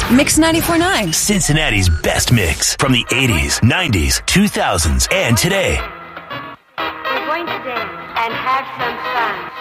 Mix 94.9. Cincinnati's best mix from the 80s, 90s, 2000s, and today. We're going to dance and have some fun.